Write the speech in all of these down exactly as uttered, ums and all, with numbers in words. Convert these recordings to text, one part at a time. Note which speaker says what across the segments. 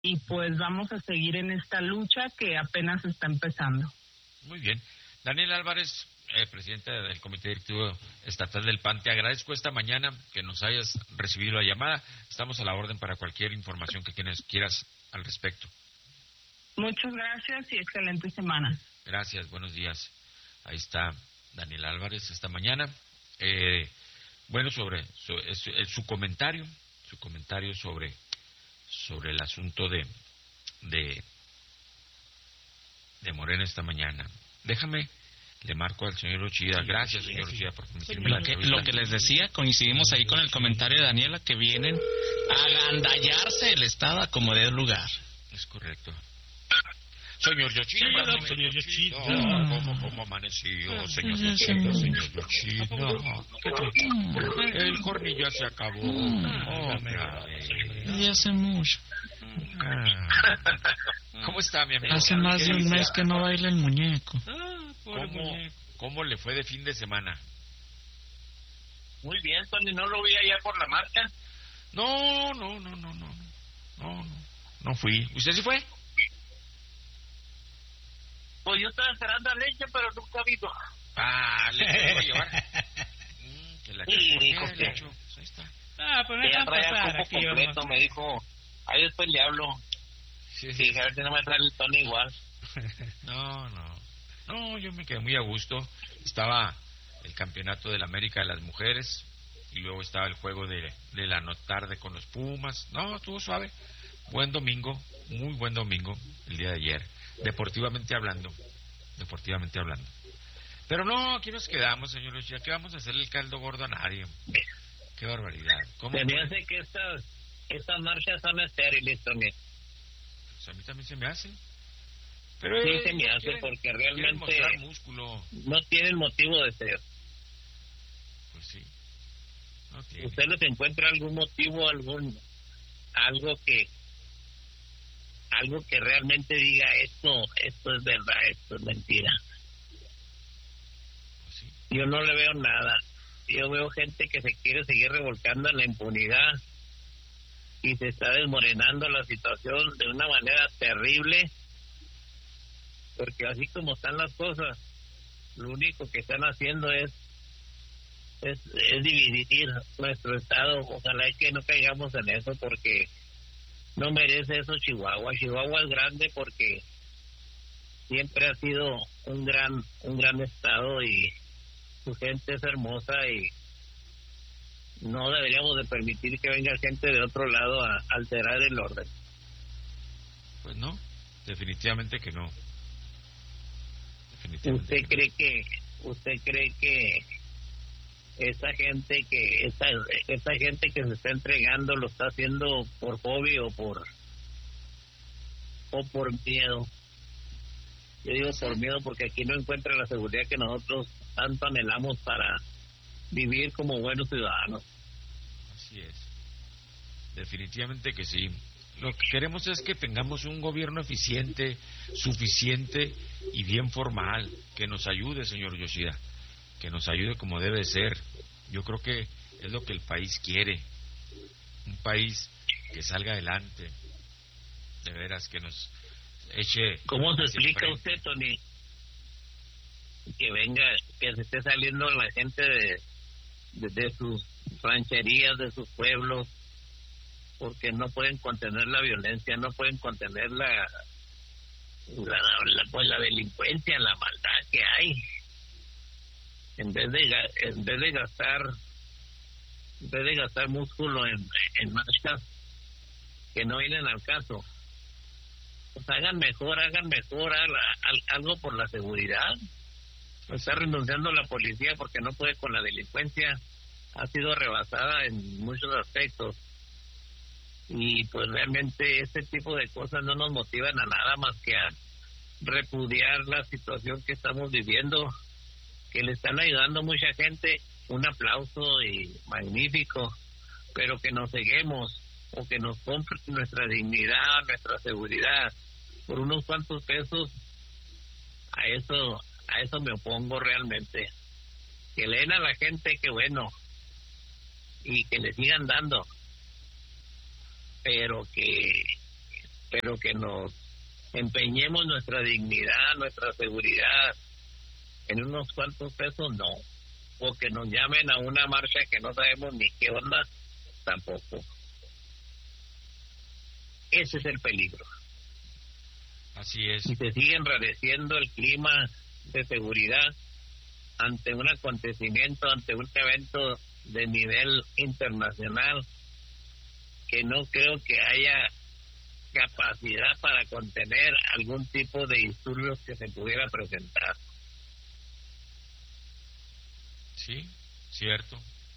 Speaker 1: y pues vamos a seguir en esta lucha que apenas está empezando.
Speaker 2: Muy bien. Daniela Álvarez, eh, presidenta del Comité Directivo Estatal del P A N, te agradezco esta mañana que nos hayas recibido la llamada. Estamos a la orden para cualquier información que tienes, quieras al respecto.
Speaker 1: Muchas gracias y excelente semana.
Speaker 2: Gracias, buenos días. Ahí está Daniela Álvarez esta mañana. Eh, bueno, sobre su, su, su comentario, su comentario sobre, sobre el asunto de, de, de Morena esta mañana. Déjame, le marco al señor Uchida. Gracias, señor Uchida, por permitirme la
Speaker 3: entrevista. Lo que les decía, coincidimos ahí con el comentario de Daniela, que vienen a agandallarse el Estado a como dé lugar.
Speaker 2: Es correcto. Señor Yoshida,
Speaker 3: sí, señor Yoshida.
Speaker 2: ¿Cómo, cómo amaneció, señor Yoshida, señor Yoshida? El cornillo ya se acabó. Oh,
Speaker 3: ya hace mucho.
Speaker 2: Ah. ¿Cómo está, mi amigo?
Speaker 3: Hace más de un mes que no baila el muñeco.
Speaker 2: Ah, ¿Cómo, muñeco. ¿Cómo le fue de fin de semana?
Speaker 4: Muy bien, Tony, ¿no lo vi allá por la marca?
Speaker 2: No, no, no, no, no, no, no, no fui. ¿Usted sí fue?
Speaker 4: Pues yo estaba esperando a leche, pero nunca ha habido.
Speaker 2: Ah, le tengo que llevar. mm, que la
Speaker 4: sí, dijo que...
Speaker 2: Lecho. Pues ahí está.
Speaker 4: Ah, pues no es pasar aquí, completo, vamos. Me dijo, ahí después le hablo. Sí, sí, a ver si no me trae el Tony igual.
Speaker 2: no, no. No, yo me quedé muy a gusto. Estaba el campeonato de la América de las mujeres y luego estaba el juego de, de la no tarde con los Pumas. No, estuvo suave. Buen domingo, muy buen domingo el día de ayer. Deportivamente hablando, deportivamente hablando. Pero no, aquí nos quedamos, señores. Ya que vamos a hacer el caldo gordo a nadie. Qué barbaridad. ¿Cómo
Speaker 4: se me hace que estas, estas marchas son estériles, Tony.
Speaker 2: Pues a mí también se me hace. Pero
Speaker 4: sí,
Speaker 2: eh,
Speaker 4: se me hace
Speaker 2: quieren,
Speaker 4: porque realmente
Speaker 2: músculo.
Speaker 4: No tienen motivo de ser.
Speaker 2: Pues sí. No tiene.
Speaker 4: ¿Usted les encuentra algún motivo, algún algo que algo que realmente diga esto, esto es verdad, esto es mentira?
Speaker 2: Pues sí.
Speaker 4: Yo no le veo nada. Yo veo gente que se quiere seguir revolcando en la impunidad y se está desmoronando la situación de una manera terrible, porque así como están las cosas, lo único que están haciendo es es, es dividir nuestro estado. Ojalá que no caigamos en eso, porque no merece eso Chihuahua. Chihuahua es grande porque siempre ha sido un gran un gran estado y su gente es hermosa, y no deberíamos de permitir que venga gente de otro lado a alterar el orden.
Speaker 2: Pues no, definitivamente que no. Definitivamente
Speaker 4: ¿Usted
Speaker 2: que
Speaker 4: cree
Speaker 2: no.
Speaker 4: que usted cree que esa gente que esta esta gente que se está entregando lo está haciendo por hobby o por o por miedo? Yo digo por miedo porque aquí no encuentra la seguridad que nosotros tanto anhelamos para vivir como buenos ciudadanos.
Speaker 2: Así es. Definitivamente que sí. Lo que queremos es que tengamos un gobierno eficiente, suficiente y bien formal, que nos ayude, señor Yoshida, que nos ayude como debe ser. Yo creo que es lo que el país quiere, un país que salga adelante, de veras, que nos eche...
Speaker 4: ¿Cómo se explica usted, Tony, que venga, que se esté saliendo la gente de, de, de sus rancherías, de sus pueblos, porque no pueden contener la violencia, no pueden contener la la, la, pues la delincuencia, la maldad que hay? En vez de en vez de gastar en vez de gastar músculo en, en marchas que no vienen al caso, pues hagan mejor, hagan mejor a la, a, algo por la seguridad. Está renunciando la policía porque no puede con la delincuencia, ha sido rebasada en muchos aspectos, y pues realmente este tipo de cosas no nos motivan a nada más que a repudiar la situación que estamos viviendo, que le están ayudando mucha gente. Un aplauso y magnífico, pero que nos ceguemos o que nos compren nuestra dignidad, nuestra seguridad por unos cuantos pesos, a eso a eso me opongo realmente. Que le den a la gente, que bueno, y que le sigan dando, pero que pero que nos empeñemos nuestra dignidad, nuestra seguridad en unos cuantos pesos, no. O que nos llamen a una marcha que no sabemos ni qué onda, tampoco. Ese es el peligro.
Speaker 2: Así es.
Speaker 4: Y se sigue enrareciendo el clima de seguridad ante un acontecimiento, ante un evento de nivel internacional, que no creo que haya capacidad para contener algún tipo de disturbios que se pudiera presentar.
Speaker 2: Sí, cierto.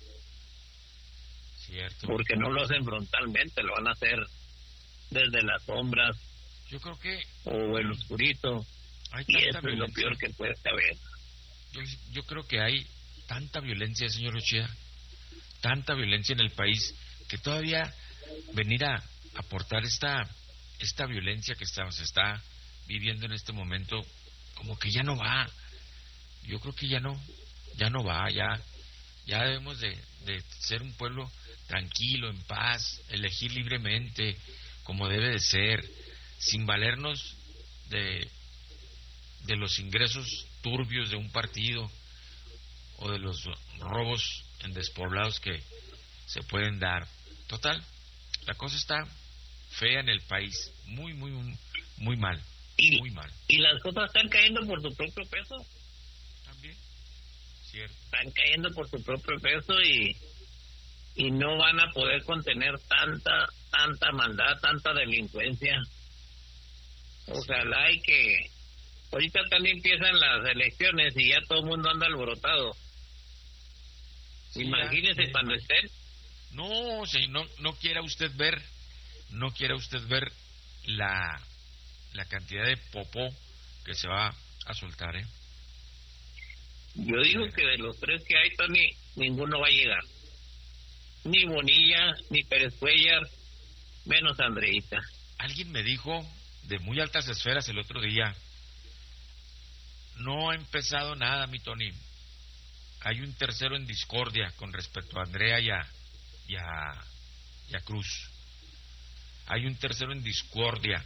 Speaker 2: Cierto.
Speaker 4: Porque no lo hacen frontalmente, lo van a hacer desde las sombras.
Speaker 2: Yo creo que...
Speaker 4: o el oscurito.
Speaker 2: Hay
Speaker 4: y
Speaker 2: tanta
Speaker 4: eso es lo peor que puede haber.
Speaker 2: Yo, yo creo que hay tanta violencia, señor Uchida, tanta violencia en el país, que todavía venir a aportar esta esta violencia que estamos, se está viviendo en este momento, como que ya no va. Yo creo que ya no, ya no va, ya, ya debemos de, de ser un pueblo tranquilo, en paz, elegir libremente, como debe de ser, sin valernos de, de los ingresos turbios de un partido o de los robos en despoblados que se pueden dar. Total, la cosa está fea en el país, muy, muy, muy mal,
Speaker 4: y,
Speaker 2: muy mal.
Speaker 4: Y las cosas están cayendo por su propio peso.
Speaker 2: También, cierto.
Speaker 4: Están cayendo por su propio peso y y no van a poder contener tanta, tanta maldad, tanta delincuencia. Ojalá y que ahorita también empiezan las elecciones y ya todo el mundo anda alborotado. Sí, imagínese cuando estén.
Speaker 2: No, sí, no, no quiera usted ver, no quiera usted ver la, la cantidad de popó que se va a soltar, ¿eh?
Speaker 4: Yo digo que de los tres que hay, Tony, ninguno va a llegar. Ni Bonilla, ni Pérez Cuellar, menos Andreita.
Speaker 2: Alguien me dijo de muy altas esferas el otro día, no ha empezado nada, mi Tony. Hay un tercero en discordia con respecto a Andrea y a, y a, y a Cruz. Hay un tercero en discordia.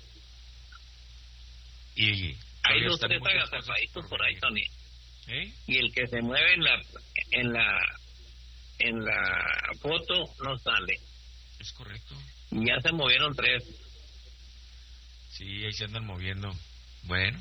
Speaker 2: Y
Speaker 4: hay dos tres agazapadizos por ahí, Tony. ¿Eh? Y el que se mueve en la en la en la foto no sale.
Speaker 2: Es correcto.
Speaker 4: Y ya se movieron tres.
Speaker 2: Sí, ahí se andan moviendo. Bueno.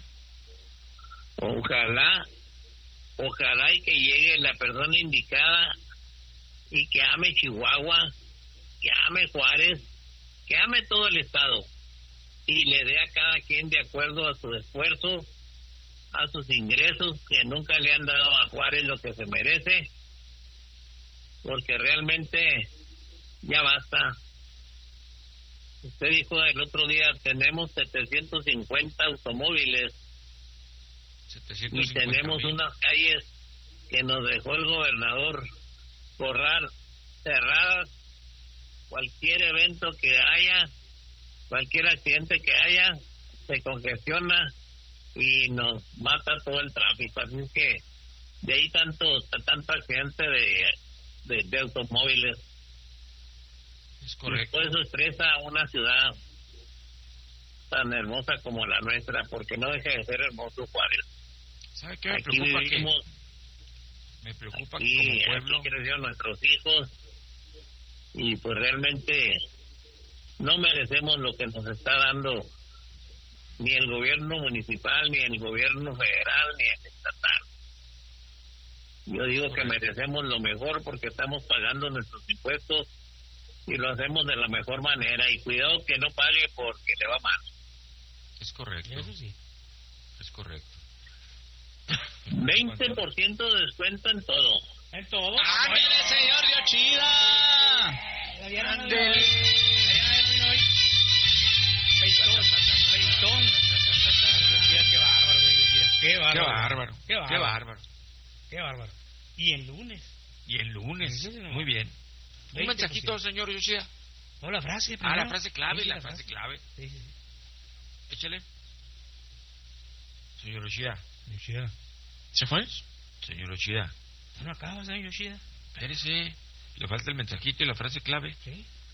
Speaker 4: Ojalá, ojalá y que llegue la persona indicada y que ame Chihuahua, que ame Juárez, que ame todo el estado y le dé a cada quien de acuerdo a su esfuerzo, a sus ingresos, que nunca le han dado a Juárez lo que se merece, porque realmente ya basta. Usted dijo el otro día, tenemos setecientos cincuenta automóviles
Speaker 2: setecientos cincuenta
Speaker 4: y tenemos
Speaker 2: mil.
Speaker 4: Unas calles que nos dejó el gobernador Corral cerradas. Cualquier evento que haya, cualquier accidente que haya, se congestiona y nos mata todo el tráfico. Así es que de ahí tanto tanto accidente de, de, de automóviles.
Speaker 2: Es correcto.
Speaker 4: Y por eso estresa a una ciudad tan hermosa como la nuestra, porque no deja de ser hermoso Juárez.
Speaker 2: ¿Sabe qué me
Speaker 4: aquí
Speaker 2: preocupa?
Speaker 4: Vivimos,
Speaker 2: que me preocupa
Speaker 4: aquí,
Speaker 2: que como pueblo
Speaker 4: aquí crecieron nuestros hijos y pues realmente no merecemos lo que nos está dando ni el gobierno municipal, ni el gobierno federal, ni el estatal. Yo digo correcto, que merecemos lo mejor porque estamos pagando nuestros impuestos y lo hacemos de la mejor manera, y cuidado que no pague porque le va mal.
Speaker 2: Es correcto.
Speaker 3: Eso sí.
Speaker 2: Es correcto.
Speaker 4: veinte por ciento de descuento en todo.
Speaker 3: ¿En todo? ¡Ah, mire, señor Yoshida! ¡Ándele! Feitón. Qué bárbaro, qué bárbaro.
Speaker 2: Qué bárbaro.
Speaker 3: Qué bárbaro.
Speaker 2: Qué bárbaro.
Speaker 3: Qué bárbaro. Y el lunes.
Speaker 2: Y el lunes. Muy bien. Un mensajito, señor Yoshida.
Speaker 3: No, la frase.
Speaker 2: Ah, la frase clave, sí, la, la frase, frase clave.
Speaker 3: Sí, sí, sí.
Speaker 2: Échale. Señor Yoshida.
Speaker 3: Yoshida. ¿Se fue?
Speaker 2: Señor Yoshida.
Speaker 3: No acaba, señor Yoshida.
Speaker 2: Espérese. Le falta el mensajito y la frase clave.
Speaker 3: Sí.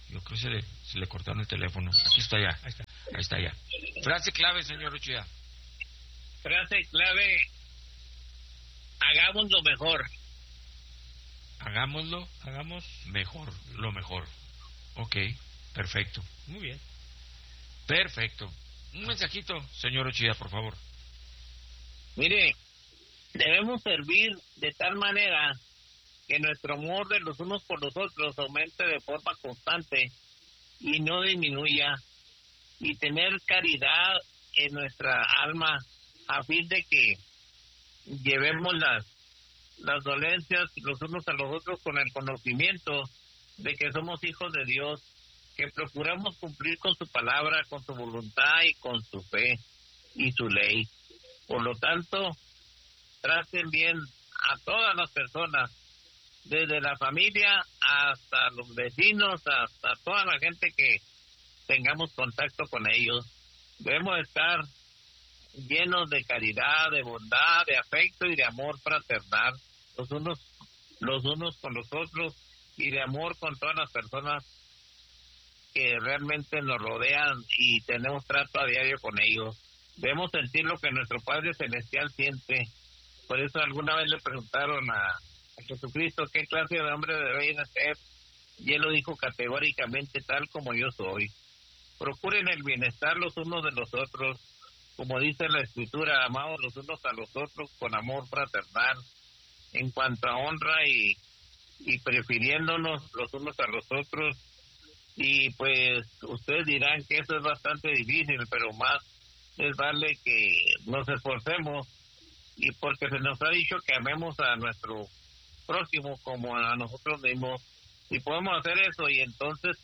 Speaker 2: Yo creo que se le, se le cortaron el teléfono. Aquí está ya.
Speaker 5: Ahí está.
Speaker 2: Ahí está ya. Frase clave, señor Uchida.
Speaker 4: Frase clave, hagamos lo mejor.
Speaker 2: Hagámoslo
Speaker 5: Hagamos.
Speaker 2: mejor, lo mejor. Ok, perfecto.
Speaker 5: Muy bien.
Speaker 2: Perfecto. Un mensajito, señor Uchida, por favor.
Speaker 4: Mire, debemos servir de tal manera que nuestro amor de los unos por los otros aumente de forma constante y no disminuya, y tener caridad en nuestra alma a fin de que llevemos las las dolencias los unos a los otros con el conocimiento de que somos hijos de Dios, que procuramos cumplir con su palabra, con su voluntad y con su fe y su ley. Por lo tanto, traten bien a todas las personas, desde la familia hasta los vecinos, hasta toda la gente que tengamos contacto con ellos. Debemos estar llenos de caridad, de bondad, de afecto y de amor fraternal, los unos, los unos con los otros, y de amor con todas las personas que realmente nos rodean y tenemos trato a diario con ellos. Debemos sentir lo que nuestro Padre Celestial siente. Por eso alguna vez le preguntaron a, a Jesucristo qué clase de hombre debería ser, y él lo dijo categóricamente: tal como yo soy. Procuren el bienestar los unos de los otros, como dice la Escritura, amados los unos a los otros con amor fraternal, en cuanto a honra y, y prefiriéndonos los unos a los otros. Y pues ustedes dirán que eso es bastante difícil, pero más les vale que nos esforcemos, y porque se nos ha dicho que amemos a nuestro prójimo como a nosotros mismos. Si podemos hacer eso y entonces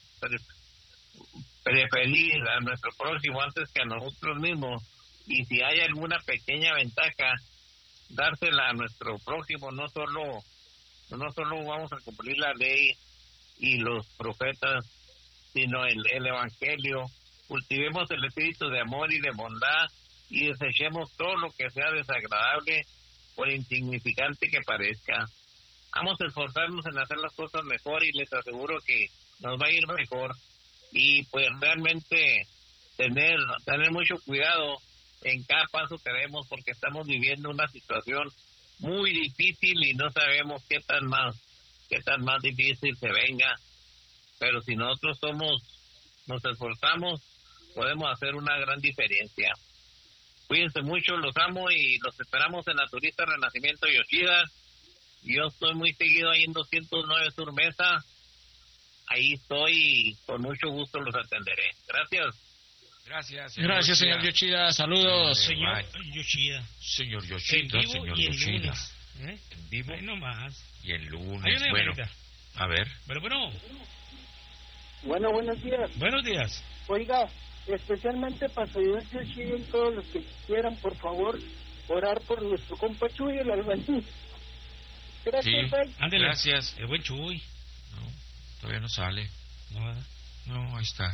Speaker 4: preferir a nuestro prójimo antes que a nosotros mismos, y si hay alguna pequeña ventaja, dársela a nuestro prójimo, no solo no solo vamos a cumplir la ley y los profetas, sino el, el evangelio. Cultivemos el espíritu de amor y de bondad, y desechemos todo lo que sea desagradable, por insignificante que parezca. Vamos a esforzarnos en hacer las cosas mejor, y les aseguro que nos va a ir mejor. Y pues realmente tener tener mucho cuidado en cada paso que demos, porque estamos viviendo una situación muy difícil y no sabemos qué tan más qué tan más difícil se venga. Pero si nosotros somos nos esforzamos, podemos hacer una gran diferencia. Cuídense mucho, los amo y los esperamos en la Turista Renacimiento Yoshida. Yo estoy muy seguido ahí en doscientos nueve Sur Mesa. Ahí estoy y con mucho gusto los atenderé. Gracias.
Speaker 2: Gracias, señor
Speaker 3: Gracias,
Speaker 2: Yoshida.
Speaker 3: señor Yoshida. Saludos.
Speaker 5: Señor Yoshida.
Speaker 2: Señor
Speaker 5: En
Speaker 2: Yoshida,
Speaker 5: vivo
Speaker 2: señor
Speaker 5: y en
Speaker 2: Yoshida.
Speaker 5: lunes. ¿Eh?
Speaker 2: En vivo
Speaker 5: Ahí nomás.
Speaker 2: y en
Speaker 5: Hay
Speaker 2: lunes.
Speaker 5: una
Speaker 2: Bueno,
Speaker 5: llamadita.
Speaker 2: a ver.
Speaker 5: Pero bueno,
Speaker 6: Bueno, buenos días.
Speaker 5: buenos días.
Speaker 6: Oiga, especialmente para ayudar a Yoshida y todos los que quieran, por favor, orar por nuestro compa Chuy, el albañil. Gracias,
Speaker 2: Sí.
Speaker 6: bye.
Speaker 5: Ándele.
Speaker 2: Gracias.
Speaker 5: El buen Chuy.
Speaker 2: No, todavía no sale.
Speaker 5: No, ¿verdad?
Speaker 2: No, ahí está.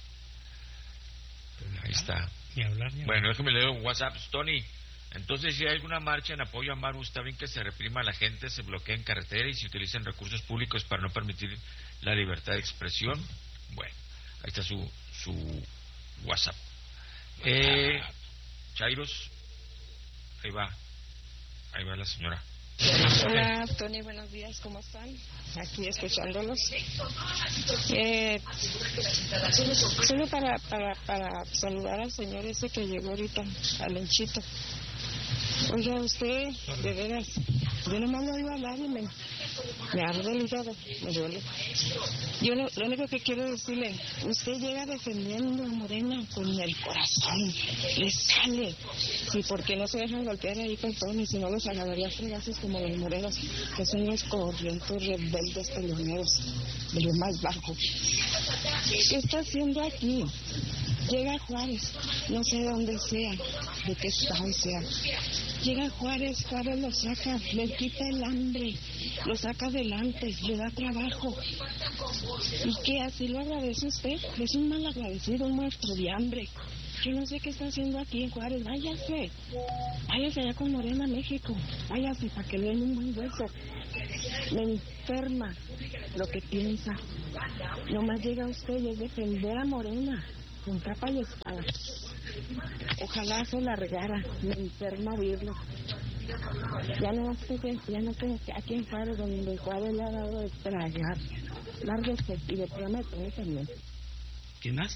Speaker 2: Ahí está.
Speaker 5: Ni hablar, ni hablar.
Speaker 2: Bueno, déjeme leer un WhatsApp. Tony, entonces si hay alguna marcha en apoyo a Maru, está bien que se reprima a la gente, se bloqueen carreteras y se utilicen recursos públicos para no permitir la libertad de expresión. Bueno, ahí está su su WhatsApp. Eh, Chairos, ahí va. Ahí va la señora.
Speaker 7: Hola, Tony, buenos días, ¿cómo están? Aquí escuchándolos. Eh, solo para, para, para saludar al señor ese que llegó ahorita, al Lenchito. Oiga, usted, de veras, yo nomás lo iba a hablar y me, me arde el hígado, me duele. Yo lo, lo único que quiero decirle, usted llega defendiendo a Morena con el corazón, le sale. ¿Y por qué no se dejan golpear ahí con Tony? Si no los agarraría a fregazos como los morenos, que son los corrientos rebeldes peleoneros de lo más bajo. ¿Qué está haciendo aquí? Llega Juárez, no sé de dónde sea, de qué estado sea. Llega Juárez, Juárez lo saca, le quita el hambre, lo saca adelante, le da trabajo. ¿Y qué así lo agradece usted? Es un mal agradecido, un muerto de hambre. Yo no sé qué está haciendo aquí en Juárez. Váyase. Váyase allá con Morena, México. Váyase para que le den un buen beso. Me enferma lo que piensa. Nomás llega usted y es defender a Morena con capa y espada. Ojalá se largara. Me enferma oírlo. Ya no sé que, ya no sé que aquí en Juárez, donde Juárez le ha dado de tragar. Lárguese y le prometo a mí también.
Speaker 5: ¿Quién más?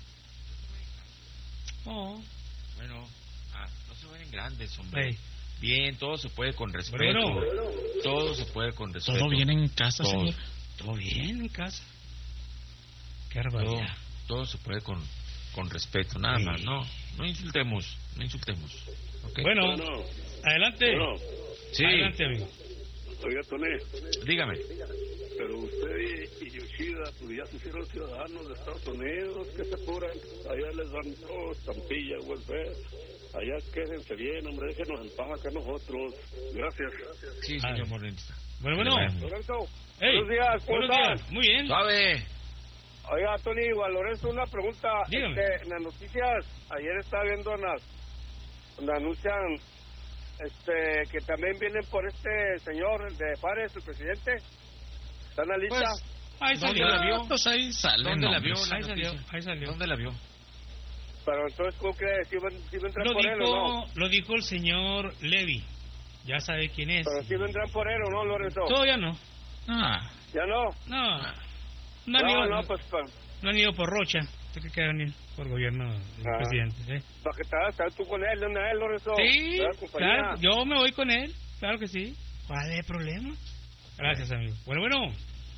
Speaker 5: Oh.
Speaker 2: Bueno, ah, no se ven grandes, hombre.
Speaker 5: Hey.
Speaker 2: Bien, todo se puede con respeto.
Speaker 5: Bueno.
Speaker 2: Todo se puede con respeto.
Speaker 3: ¿Todo bien en casa,
Speaker 2: Todo.
Speaker 3: señor?
Speaker 5: ¿Todo bien en casa? Qué
Speaker 2: Todo,
Speaker 5: barbaridad.
Speaker 2: todo se puede con, con respeto, nada
Speaker 5: Sí.
Speaker 2: más. No, no insultemos, no insultemos. ¿Okay?
Speaker 5: Bueno,
Speaker 8: Bueno,
Speaker 5: adelante.
Speaker 8: bueno,
Speaker 2: sí,
Speaker 5: Adelante, amigo.
Speaker 8: oiga, Tony,
Speaker 2: dígame.
Speaker 8: pero usted y, y Yoshida, pues ya se hicieron ciudadanos de Estados Unidos, que se curan, allá les dan todo, estampilla, welfare, allá quédense bien, hombre, déjenos en paz acá nosotros. Gracias.
Speaker 2: Sí,
Speaker 5: Ah.
Speaker 2: señor Morenista.
Speaker 5: Bueno, bueno.
Speaker 8: Lorenzo,
Speaker 5: Hey,
Speaker 8: buenos días, ¿cómo
Speaker 5: buenos
Speaker 8: estás?
Speaker 5: días. Muy bien.
Speaker 2: Suave.
Speaker 8: Oiga, Tony, igual, Lorenzo, una pregunta.
Speaker 5: Dígame.
Speaker 8: Este, en las noticias, ayer estaba viendo en las, donde anuncian este, que también vienen por este señor de Juárez, su presidente. ¿Está en la lista?
Speaker 2: Pues,
Speaker 5: Ahí
Speaker 2: ¿dónde
Speaker 5: salió.
Speaker 2: la vio?
Speaker 3: Pues ahí sale.
Speaker 2: ¿Dónde la
Speaker 3: nombres.
Speaker 2: vio la
Speaker 5: Ahí salió,
Speaker 2: noticia?
Speaker 5: ahí salió.
Speaker 2: ¿Dónde la vio?
Speaker 8: Pero entonces, ¿cómo crees? ¿Sí va, sí va a entrar
Speaker 5: Lo
Speaker 8: por él o no?
Speaker 5: dijo, lo dijo el señor Levy. Ya sabe quién es.
Speaker 8: Pero sí vendrán por él o no, Lorenzo.
Speaker 5: Todavía no.
Speaker 3: Ah,
Speaker 8: ¿Ya no?
Speaker 5: No. No han,
Speaker 8: No,
Speaker 5: ido,
Speaker 8: no, pues pa-
Speaker 5: no han ido por Rocha. ¿Usted cree que van a ir por gobierno del
Speaker 8: Ah.
Speaker 5: presidente? ¿eh?
Speaker 8: para que te estar tú con él, ¿dónde es él, Lorenzo?
Speaker 5: Sí,
Speaker 8: ¿Verdad, compañía?
Speaker 5: claro. Yo me voy con él. Claro que sí. ¿Cuál es el problema? Gracias, amigo. Bueno, bueno.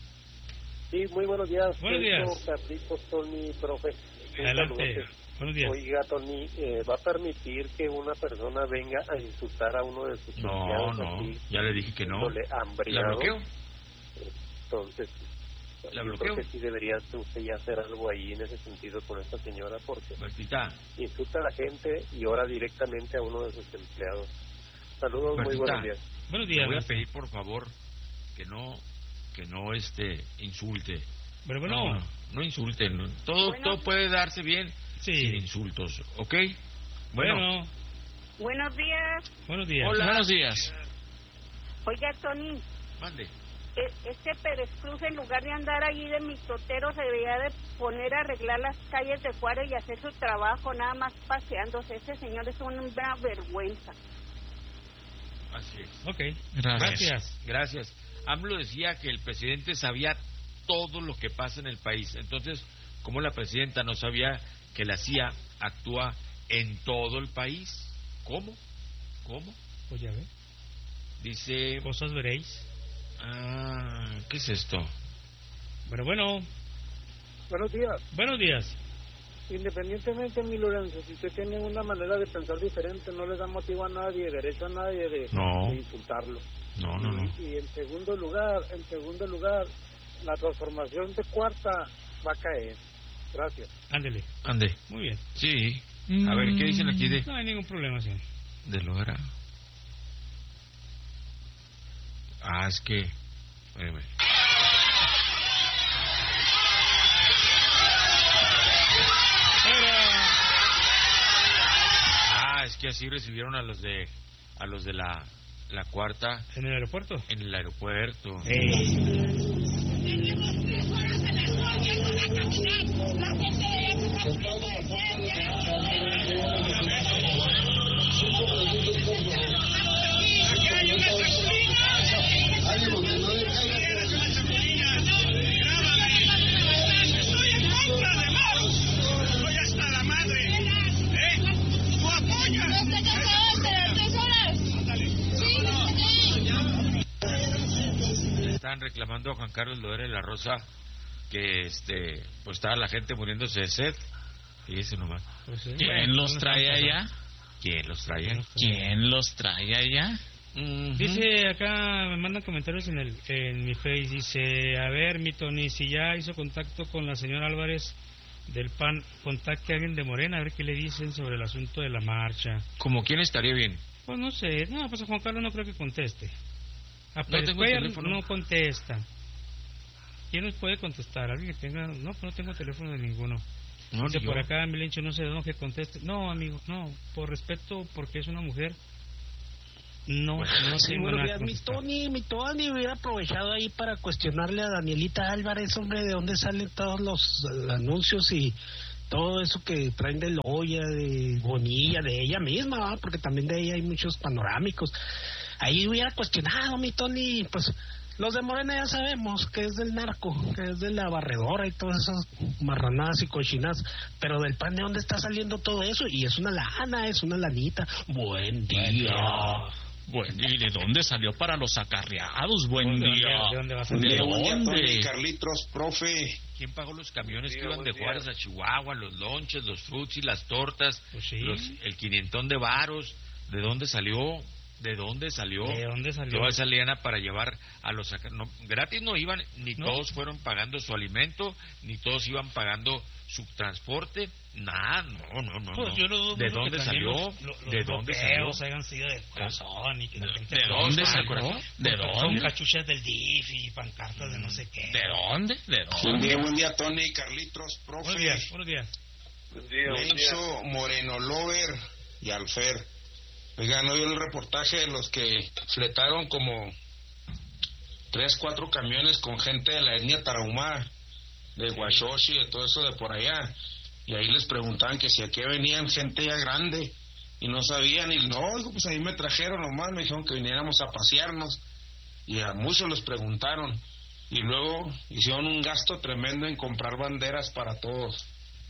Speaker 6: Sí, muy buenos días.
Speaker 5: Buenos días.
Speaker 6: Soy Carlitos, Tony, profe. Un
Speaker 5: Adelante.
Speaker 6: saludote.
Speaker 5: Buenos días.
Speaker 6: Oiga, Tony, eh, ¿va a permitir que una persona venga a insultar a uno de sus
Speaker 2: No,
Speaker 6: empleados
Speaker 2: no.
Speaker 6: así,
Speaker 2: Ya le dije que no.
Speaker 6: diciéndole
Speaker 2: ¿La
Speaker 6: hambriado?
Speaker 2: bloqueo?
Speaker 6: Entonces,
Speaker 2: ¿La
Speaker 6: yo
Speaker 2: bloqueo?
Speaker 6: creo que sí debería usted ya hacer algo ahí en ese sentido con esta señora, porque
Speaker 2: Martita,
Speaker 6: insulta a la gente y ora directamente a uno de sus empleados. Saludos, muy
Speaker 2: Martita.
Speaker 6: buenos días.
Speaker 5: Buenos
Speaker 2: le
Speaker 5: días.
Speaker 2: voy a
Speaker 5: maestro.
Speaker 2: pedir por favor que no, que no este insulte.
Speaker 5: Pero bueno.
Speaker 2: No, no, no insulten. no. Todo,
Speaker 7: Bueno.
Speaker 2: todo puede darse bien
Speaker 5: Sí.
Speaker 2: sin insultos, ¿ok? Bueno,
Speaker 5: Bueno.
Speaker 9: Buenos días.
Speaker 5: Buenos días.
Speaker 2: Hola.
Speaker 3: buenos días.
Speaker 9: Oiga, Tony,
Speaker 2: mande.
Speaker 9: e- este Pérez Cruz, en lugar de andar allí de mistotero, se debería de poner a arreglar las calles de Juárez y hacer su trabajo, nada más paseándose. Ese señor es una vergüenza.
Speaker 2: Así es.
Speaker 5: Ok.
Speaker 3: Gracias.
Speaker 5: Gracias.
Speaker 2: Gracias. AMLO decía que el presidente sabía todo lo que pasa en el país. Entonces, ¿cómo la presidenta no sabía que la C I A actúa en todo el país? ¿Cómo? ¿Cómo?
Speaker 5: Pues ya ve.
Speaker 2: Dice...
Speaker 5: Cosas veréis.
Speaker 2: Ah, ¿qué es esto?
Speaker 5: Pero bueno.
Speaker 6: Buenos días.
Speaker 5: Buenos días.
Speaker 6: Independientemente, mi Lorenzo, si usted tiene una manera de pensar diferente, no le da motivo a nadie, derecho a nadie de,
Speaker 2: No.
Speaker 6: de insultarlo.
Speaker 2: No, no, no.
Speaker 6: Y, y en segundo lugar, en segundo lugar, la transformación de cuarta va a caer. Gracias.
Speaker 5: Ándele.
Speaker 2: Ande.
Speaker 5: Muy bien.
Speaker 2: Sí. A ver, ¿qué dicen aquí de,
Speaker 5: No hay ningún problema, señor.
Speaker 2: de lograr? Ah, es que... espérame. Ah, es que así recibieron a los de a los de la la cuarta
Speaker 5: ¿En el aeropuerto?
Speaker 2: en el aeropuerto. Estaban reclamando a Juan Carlos Loera de la Rosa que este pues estaba la gente muriéndose de sed. Fíjese nomás.
Speaker 5: Pues sí.
Speaker 3: ¿Quién los trae allá?
Speaker 2: ¿Quién los traía?
Speaker 3: ¿Quién los trae allá?
Speaker 2: Ujú.
Speaker 5: Dice acá, me mandan comentarios en el en mi Face, dice, a ver, mi Tony, si ya hizo contacto con la señora Álvarez del P A N, contacte a alguien de Morena, a ver qué le dicen sobre el asunto de la marcha.
Speaker 2: ¿Como quién estaría bien?
Speaker 5: Pues no sé, no, pues a Juan Carlos no creo que conteste. A
Speaker 2: No
Speaker 5: Pérez
Speaker 2: tengo
Speaker 5: Cuellar
Speaker 2: teléfono.
Speaker 5: no contesta. ¿Quién nos puede contestar? ¿Alguien que tenga? No, pues no tengo teléfono de ninguno.
Speaker 2: No,
Speaker 5: Dice
Speaker 2: ni
Speaker 5: por
Speaker 2: yo.
Speaker 5: acá, Milencho, no sé de dónde que conteste. No, amigo, no, por respeto, porque es una mujer, no, no
Speaker 10: Sí,
Speaker 5: tengo
Speaker 10: buenos
Speaker 5: nada
Speaker 10: días.
Speaker 5: que
Speaker 10: Mi
Speaker 5: contestar.
Speaker 10: Tony, mi Tony hubiera aprovechado ahí para cuestionarle a Danielita Álvarez, hombre, de dónde salen todos los eh, anuncios y todo eso que traen de Loya, de Bonilla, de ella misma, ¿va? Porque también de ella hay muchos panorámicos. Ahí hubiera cuestionado, mi Tony, pues los de Morena ya sabemos que es del narco, que es de la barredora y todas esas marranadas y cochinas, pero del P A N, ¿de dónde está saliendo todo eso? Y es una lana, es una lanita. Buen día.
Speaker 3: Bueno, ¿y de dónde salió para los acarreados? Buen
Speaker 5: ¿De dónde-
Speaker 3: día.
Speaker 5: de dónde va a
Speaker 3: ¿De
Speaker 5: salir?
Speaker 11: Buen día, Tony,
Speaker 3: dónde?
Speaker 11: Carlitos, profe.
Speaker 2: ¿Quién pagó los camiones
Speaker 8: Sí,
Speaker 2: que iban
Speaker 8: buen
Speaker 2: de
Speaker 8: día.
Speaker 2: Juárez a Chihuahua, los lonches, los frutsis, las tortas,
Speaker 5: Pues sí.
Speaker 2: los, el quinientón de varos? ¿De dónde salió? ¿De dónde salió?
Speaker 5: ¿De dónde salió?
Speaker 2: Toda esa liana para llevar a los... aca- No, gratis no iban, ni
Speaker 5: ¿No?
Speaker 2: todos fueron pagando su alimento, ni todos iban pagando su transporte, nada, no, no, no.
Speaker 5: Pues
Speaker 2: no.
Speaker 5: yo lo dudo
Speaker 2: ¿De
Speaker 5: mucho
Speaker 2: dónde
Speaker 5: que también
Speaker 2: salió?
Speaker 5: los- los-
Speaker 2: ¿De
Speaker 5: los
Speaker 2: dónde salió?
Speaker 5: bloqueos hayan sido de corazón y que la gente
Speaker 3: ¿De dónde
Speaker 5: Con-
Speaker 3: salió?
Speaker 5: con-
Speaker 3: ¿De
Speaker 5: con-
Speaker 3: dónde?
Speaker 5: Con cachuchas del D I F y pancartas de no sé qué.
Speaker 3: ¿De dónde? ¿De
Speaker 11: Buen
Speaker 3: dónde?
Speaker 11: día, buen día, Tony, Carlitos, profe.
Speaker 5: Buenos días, buenos días.
Speaker 8: Buen día, buen día.
Speaker 11: Lenzo, Moreno Lover y Alfer. Oigan, ¿no vio el reportaje de los que fletaron como tres, cuatro camiones con gente de la etnia tarahumara, de Huachochi, de todo eso de por allá? Y ahí les preguntaban que si aquí venían gente ya grande y no sabían, y no, digo, pues ahí me trajeron nomás, me dijeron que viniéramos a pasearnos, y a muchos les preguntaron, y luego hicieron un gasto tremendo en comprar banderas para todos.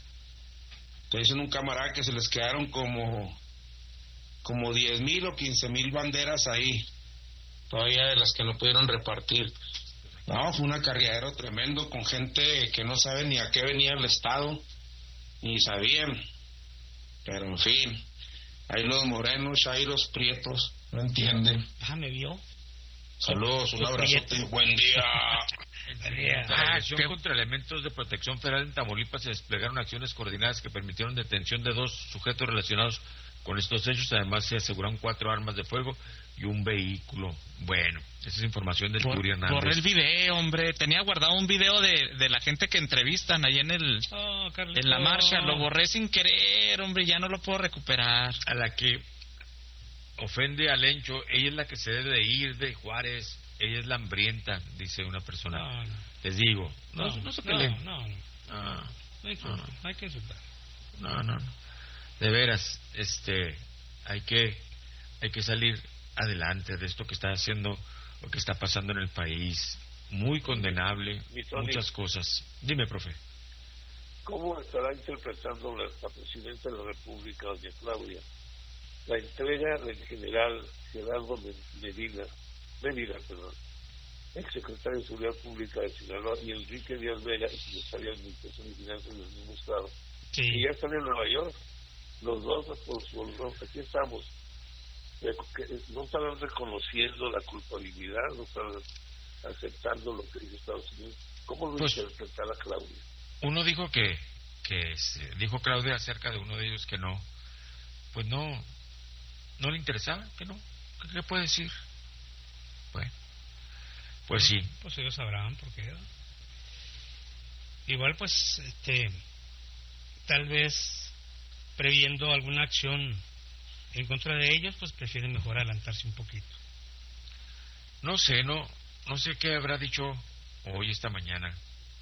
Speaker 11: Te dicen un camarada que se les quedaron como como diez mil o quince mil banderas ahí, todavía de las que no pudieron repartir. No, fue un acarreadero tremendo con gente que no sabe ni a qué venía el Estado, ni sabían. Pero en fin, ahí los morenos, chairos, prietos, no entienden.
Speaker 5: Ah, ¿me vio?
Speaker 11: Saludos, un
Speaker 5: Los
Speaker 11: abrazote,
Speaker 5: prietos.
Speaker 11: buen día.
Speaker 2: En la
Speaker 3: Ah,
Speaker 2: agresión
Speaker 3: qué-
Speaker 2: contra elementos de protección federal en Tamaulipas se desplegaron acciones coordinadas que permitieron detención de dos sujetos relacionados con estos hechos. Además se aseguraron cuatro armas de fuego y un vehículo. Bueno, esa es información del
Speaker 3: Por-
Speaker 2: Turi Hernández.
Speaker 3: Borré el video, hombre. Tenía guardado un video de, de la gente que entrevistan ahí en el
Speaker 5: Oh, Carlitos.
Speaker 3: en la marcha. Lo borré sin querer, hombre. Ya no lo puedo recuperar.
Speaker 2: A la que ofende a Lencho, ella es la que se debe de ir de Juárez, ella es la hambrienta, dice una persona.
Speaker 5: No, no.
Speaker 2: Les digo, no,
Speaker 5: No,
Speaker 2: no, se
Speaker 5: no,
Speaker 2: peleen.
Speaker 5: no, no.
Speaker 2: Ah,
Speaker 5: No hay que,
Speaker 2: no,
Speaker 5: no hay que insultar.
Speaker 2: no, no, no. De veras, este, hay que, hay que salir adelante de esto que está haciendo, lo que está pasando en el país. Muy condenable,
Speaker 8: Mi Tony.
Speaker 2: muchas cosas. Dime, profe.
Speaker 8: ¿Cómo estará interpretando la, la Presidenta de la República, doña Claudia, la entrega del general Gerardo Medina, Medina, perdón, ex secretario de Seguridad Pública de Sinaloa, y Enrique Díaz Vega, secretario de Administración y Finanzas del mismo Estado,
Speaker 5: Sí.
Speaker 8: y ya están en Nueva York, los dos, por su honor, aquí estamos, eh, que no están reconociendo la culpabilidad, no están aceptando lo que dice Estados Unidos. ¿Cómo lo
Speaker 2: Pues-
Speaker 8: interpretará Claudia?
Speaker 2: Uno dijo que, que se- dijo Claudia acerca de uno de ellos que no, pues no, no le interesaba, que no, ¿qué, qué puede decir? Bueno, pues sí,
Speaker 5: Pues ellos sabrán por qué. ¿no? Igual, pues, este, tal vez previendo alguna acción en contra de ellos, pues prefieren mejor adelantarse un poquito.
Speaker 2: no sé, no, no sé qué habrá dicho hoy, esta mañana.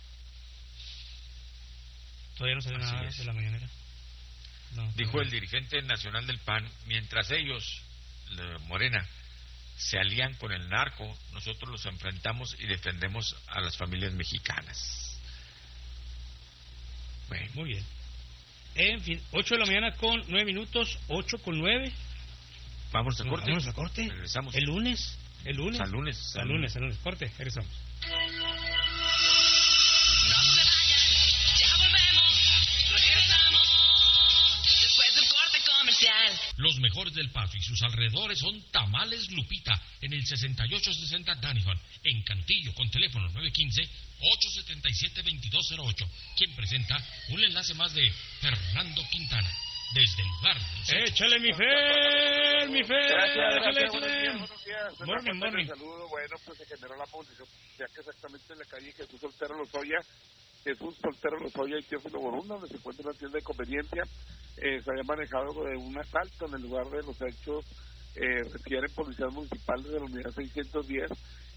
Speaker 5: Todavía no salió
Speaker 2: Así
Speaker 5: nada
Speaker 2: es.
Speaker 5: de la mañanera. No,
Speaker 2: Dijo
Speaker 5: no.
Speaker 2: el dirigente nacional del P A N, mientras ellos, la Morena, se alían con el narco, nosotros los enfrentamos y defendemos a las familias mexicanas. Bueno,
Speaker 5: Muy bien. En fin, ocho de la mañana con nueve minutos, ocho con nueve.
Speaker 2: vamos a corte.
Speaker 5: Vamos a corte.
Speaker 2: Regresamos.
Speaker 5: El lunes. El lunes.
Speaker 2: Al lunes.
Speaker 5: Al lunes, al lunes. Corte, regresamos.
Speaker 12: Los mejores del Paso y sus alrededores son Tamales Lupita en el sesenta y ocho sesenta Danihon, en Cantillo, con teléfono nueve uno cinco, ocho siete siete, dos dos cero ocho, quien presenta un enlace más de Fernando Quintana, desde el lugar del sexo.
Speaker 5: Échale mi fe, mi fe.
Speaker 8: Gracias,
Speaker 5: échale,
Speaker 8: gracias, buenos
Speaker 5: échale.
Speaker 8: días, buenos días.
Speaker 5: Morning,
Speaker 8: Una
Speaker 5: morning.
Speaker 8: fuente de saludo, bueno, pues se generó la posición, ya que exactamente en la calle Jesús Soltero Lozoya, Jesús Soltero Lozoya y Teófilo Borunda, donde se encuentra una tienda de conveniencia. Eh, se había manejado de un asalto en el lugar de los hechos. Eh, refieren policías municipales de la unidad seiscientos diez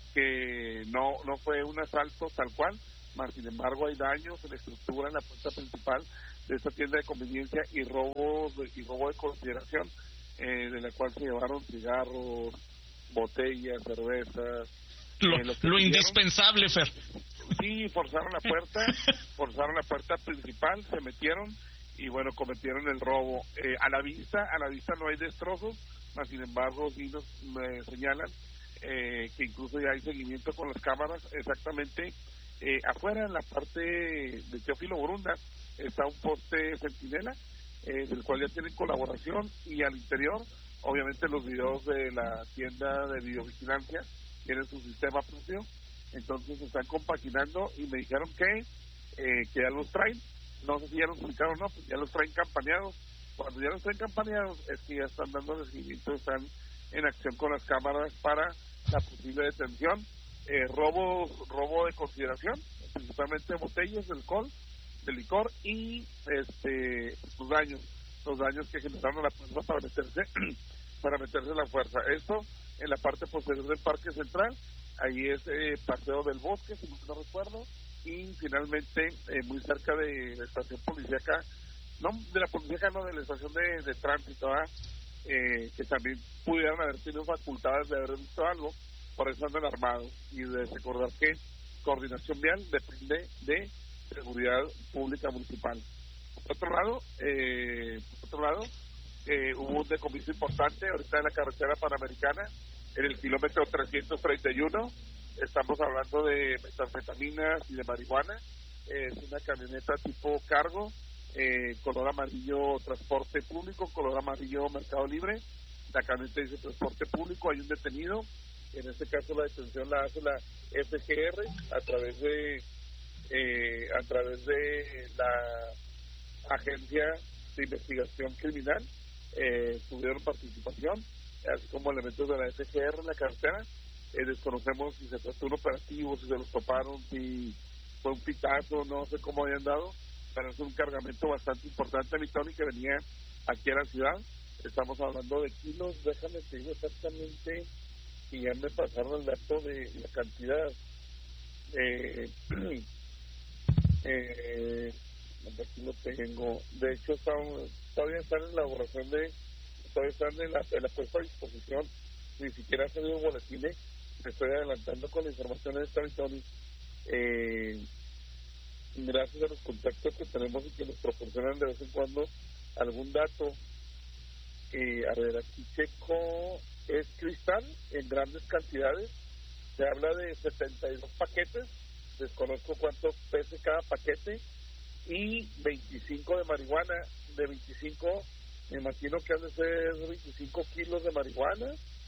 Speaker 8: que no no fue un asalto tal cual, mas sin embargo hay daños en la estructura, en la puerta principal de esta tienda de conveniencia y robo de, y robo de consideración, eh, de la cual se llevaron cigarros, botellas, cervezas.
Speaker 3: Lo,
Speaker 8: eh, lo,
Speaker 3: lo indispensable, Fer.
Speaker 8: Sí, forzaron la puerta, forzaron la puerta principal, se metieron y bueno, cometieron el robo. Eh, a la vista, a la vista no hay destrozos, mas sin embargo sí nos me señalan eh, que incluso ya hay seguimiento con las cámaras. Exactamente eh, afuera, en la parte de Teófilo Borunda, está un poste centinela, eh, del cual ya tienen colaboración, y al interior, obviamente los videos de la tienda de videovigilancia tienen su sistema propio. Entonces se están compaginando y me dijeron que eh, que ya los traen, no sé si ya los publicaron o no, pues ya los traen campaneados. Cuando ya los traen campaneados es que ya están dando seguimiento, están en acción con las cámaras para la posible detención. Eh, robo, robo de consideración, principalmente botellas de alcohol, de licor y este los daños, los daños que generaron a la fuerza para meterse, para meterse a la fuerza. Esto en la parte posterior del Parque Central. Ahí es eh, Paseo del Bosque, si no recuerdo, y finalmente eh, muy cerca de la estación policíaca, no de la policíaca, no, de la estación de, de tránsito, ¿eh? Eh, que también pudieran haber tenido facultades de haber visto algo, por eso andan armados. Y de recordar que coordinación vial depende de seguridad pública municipal. Por otro lado, eh, por otro lado eh, hubo un decomiso importante ahorita en la carretera panamericana, en el kilómetro trescientos treinta y uno. Estamos hablando de metanfetaminas y de marihuana. Eh, es una camioneta tipo cargo, eh, color amarillo transporte público, color amarillo Mercado Libre. La camioneta dice transporte público, hay un detenido. En este caso la detención la hace la F G R a través de eh, a través de la Agencia de Investigación Criminal. Eh, tuvieron participación, así como elementos de la F G R en la carretera. Eh, desconocemos si se trató de un operativo, si se los toparon, si fue un pitazo, no sé cómo hayan dado, pero es un cargamento bastante importante, mi Tony, que venía aquí a la ciudad. Estamos hablando de kilos, déjame te digo exactamente, y ya me pasaron el dato de la cantidad. Eh, eh, aquí lo tengo. De hecho, estamos, todavía están en la elaboración de, todavía están en la, en la puesta a disposición. Ni siquiera ha salido boletines. Me estoy adelantando con la información de esta, Tony. Eh, gracias a los contactos que tenemos y que nos proporcionan de vez en cuando algún dato. Eh, a ver, aquí checo, es cristal en grandes cantidades. Se habla de setenta y dos paquetes, desconozco cuánto pese cada paquete, y veinticinco de marihuana. De veinticinco, me imagino que han de ser veinticinco kilos de marihuana,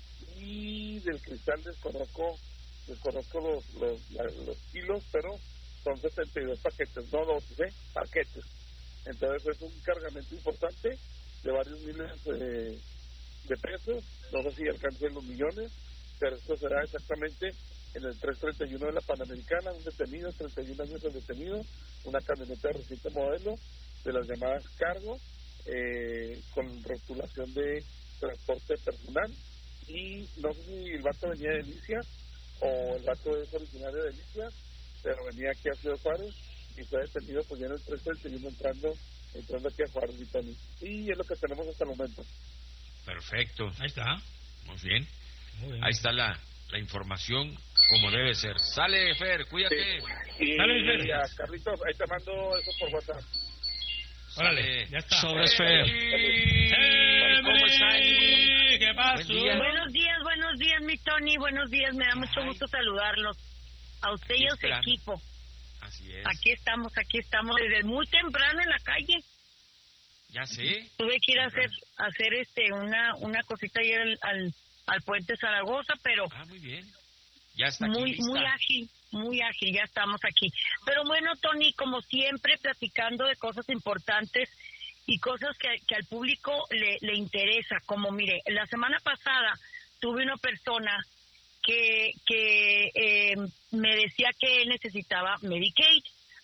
Speaker 8: y del cristal desconozco desconozco los los, la, los kilos, pero son setenta y dos paquetes, no dosis, ¿eh? Paquetes. Entonces es un cargamento importante de varios miles de, de pesos, no sé si alcancen los millones, pero esto será exactamente en el trescientos treinta y uno de la Panamericana, un detenido, treinta y un años el detenido, una camioneta de reciente modelo, de las llamadas cargo, eh, con rotulación de transporte personal, y no sé si el vato venía de Delicia, o el vato es originario de Delicia, pero venía aquí a Ciudad Juárez, y fue detenido pues ya en el trescientos treinta y uno entrando, entrando aquí a Juárez, Vitani. Y es lo que tenemos hasta el momento.
Speaker 2: Perfecto.
Speaker 5: Ahí está.
Speaker 2: Muy bien.
Speaker 5: Muy bien.
Speaker 2: Ahí está la, la información como debe ser. Sale, Fer, cuídate.
Speaker 8: Sí. Y,
Speaker 5: Dale, Fer.
Speaker 8: y a Carlitos, ahí te mando eso por WhatsApp.
Speaker 5: Órale, ya está.
Speaker 3: Sobres, Fer.
Speaker 5: ¡Eh,
Speaker 2: ¿Cómo están?
Speaker 5: ¿Qué pasó?
Speaker 2: Buen día.
Speaker 13: Buenos días, buenos días, mi Tony. Buenos días, me da mucho
Speaker 2: Ay.
Speaker 13: gusto saludarlos. A usted y a su
Speaker 2: Esperando.
Speaker 13: equipo.
Speaker 2: Así es.
Speaker 13: Aquí estamos, aquí estamos desde muy temprano en la calle.
Speaker 2: Ya sé.
Speaker 13: Tuve que ir a hacer hacer este una una cosita ayer al, al, al puente Zaragoza, pero
Speaker 2: Ah, muy bien. Ya está aquí
Speaker 13: muy
Speaker 2: lista.
Speaker 13: muy ágil, muy ágil, ya estamos aquí. Pero bueno, Tony, como siempre, platicando de cosas importantes y cosas que, que al público le, le interesa. Como mire, la semana pasada tuve una persona que que eh, me decía que él necesitaba Medicaid.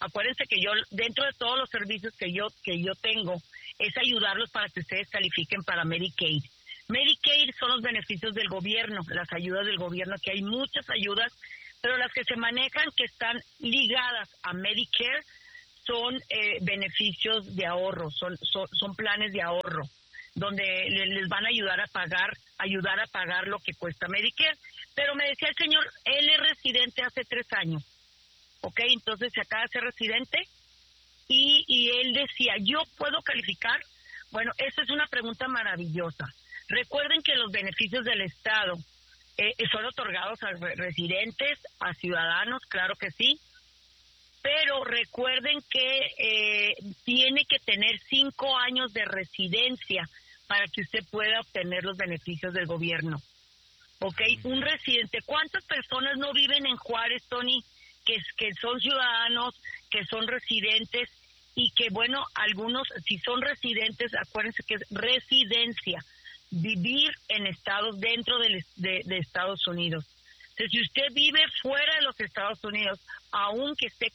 Speaker 13: Acuérdense que yo, dentro de todos los servicios que yo, que yo tengo, es ayudarlos para que ustedes califiquen para Medicaid. Medicaid son los beneficios del gobierno, las ayudas del gobierno, que hay muchas ayudas, pero las que se manejan que están ligadas a Medicare son eh, beneficios de ahorro, son, son, son planes de ahorro, donde le, les van a ayudar a pagar, ayudar a pagar lo que cuesta Medicare. Pero me decía el señor, él es residente hace tres años, ¿ok? Entonces se acaba de ser residente y, y él decía, ¿yo puedo calificar? Bueno, esa es una pregunta maravillosa. Recuerden que los beneficios del Estado eh, son otorgados a residentes, a ciudadanos, claro que sí, pero recuerden que eh, tiene que tener cinco años de residencia para que usted pueda obtener los beneficios del gobierno. ¿Ok? Un residente. ¿Cuántas personas no viven en Juárez, Tony, que, que son ciudadanos, que son residentes y que, bueno, algunos, si son residentes, acuérdense que es residencia, vivir en estados dentro de, de, de Estados Unidos. Entonces, si usted vive fuera de los Estados Unidos, aunque esté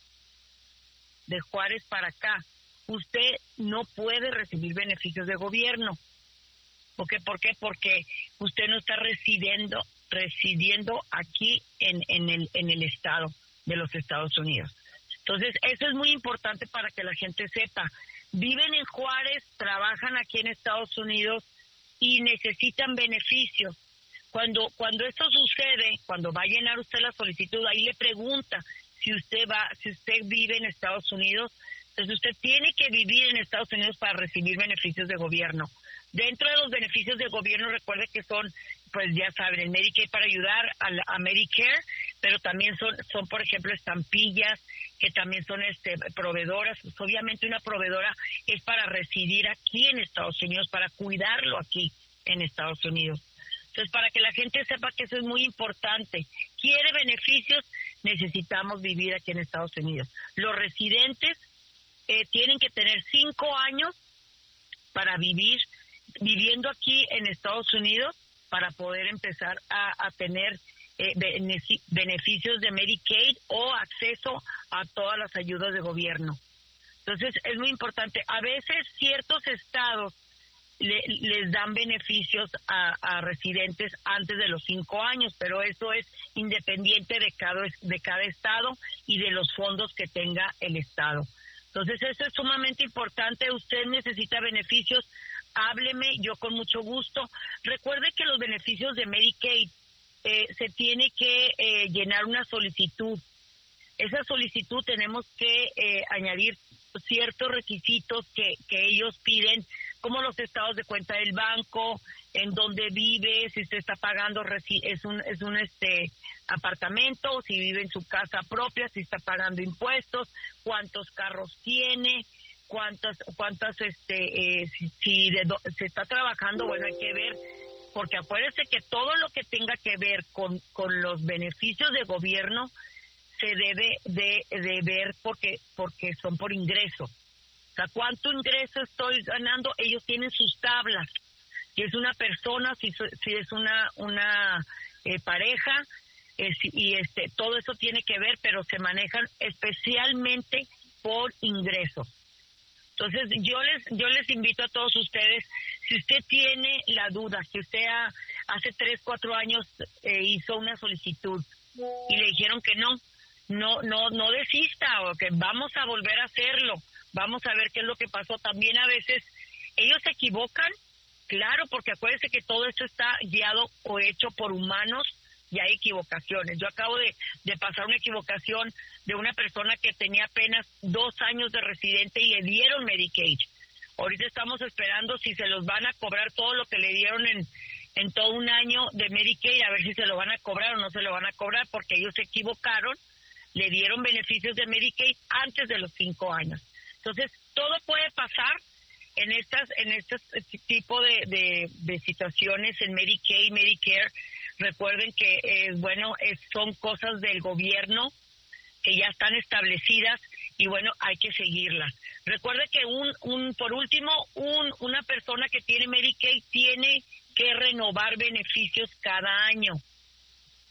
Speaker 13: de Juárez para acá, usted no puede recibir beneficios de gobierno. ¿Por qué? ¿Por qué? Porque usted no está residiendo, residiendo aquí en, en, el, en el estado de los Estados Unidos. Entonces, eso es muy importante para que la gente sepa. Viven en Juárez, trabajan aquí en Estados Unidos y necesitan beneficios. Cuando, cuando esto sucede, cuando va a llenar usted la solicitud, ahí le pregunta si usted va, si usted vive en Estados Unidos. Entonces usted tiene que vivir en Estados Unidos para recibir beneficios de gobierno. Dentro de los beneficios de gobierno, recuerde que son, pues ya saben, el Medicaid para ayudar a, la, a Medicare, pero también son, son, por ejemplo, estampillas, que también son este proveedoras. Pues obviamente una proveedora es para residir aquí en Estados Unidos, para cuidarlo aquí en Estados Unidos. Entonces, para que la gente sepa que eso es muy importante. Quiere beneficios, necesitamos vivir aquí en Estados Unidos. Los residentes eh, tienen que tener cinco años para vivir, viviendo aquí en Estados Unidos, para poder empezar a, a tener eh, beneficios de Medicaid o acceso a todas las ayudas de gobierno. Entonces, es muy importante. A veces ciertos estados Le, les dan beneficios a, a residentes antes de los cinco años, pero eso es independiente de cada, de cada estado y de los fondos que tenga el estado. Entonces, eso es sumamente importante. Usted necesita beneficios, hábleme, yo con mucho gusto. Recuerde que los beneficios de Medicaid eh, se tiene que eh, llenar una solicitud. Esa solicitud tenemos que eh, añadir ciertos requisitos que, que ellos piden, como los estados de cuenta del banco, en donde vive, si usted está pagando es un es un este apartamento, o si vive en su casa propia, si está pagando impuestos, cuántos carros tiene, cuántas cuántas este eh, si, si de do, se está trabajando, bueno, hay que ver, porque acuérdese que todo lo que tenga que ver con con los beneficios de gobierno se debe de, de ver porque porque son por ingreso. O sea, ¿cuánto ingreso estoy ganando? Ellos tienen sus tablas. Si es una persona, si, si es una una eh, pareja, eh, si, y este todo eso tiene que ver, pero se manejan especialmente por ingreso. Entonces, yo les yo les invito a todos ustedes, si usted tiene la duda, si usted ha, hace tres, cuatro años eh, hizo una solicitud y le dijeron que no, no no no desista, o que vamos a volver a hacerlo, vamos a ver qué es lo que pasó. También a veces ellos se equivocan, claro, porque acuérdense que todo esto está guiado o hecho por humanos y hay equivocaciones. Yo acabo de, de pasar una equivocación de una persona que tenía apenas dos años de residente y le dieron Medicaid. Ahorita estamos esperando si se los van a cobrar todo lo que le dieron en en todo un año de Medicaid, a ver si se lo van a cobrar o no se lo van a cobrar, porque ellos se equivocaron, le dieron beneficios de Medicaid antes de los cinco años. Entonces, todo puede pasar en estas en este tipo de, de, de situaciones en Medicaid, Medicare. Recuerden que, eh, bueno, es, son cosas del gobierno que ya están establecidas y, bueno, hay que seguirlas. Recuerde que, un, un por último, un una persona que tiene Medicaid tiene que renovar beneficios cada año.